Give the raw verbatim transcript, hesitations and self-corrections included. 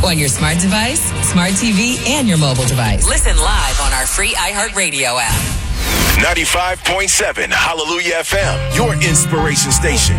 on your smart device, smart T V, and your mobile device. Listen live on our free iHeartRadio app. ninety-five point seven Hallelujah F M, your inspiration station.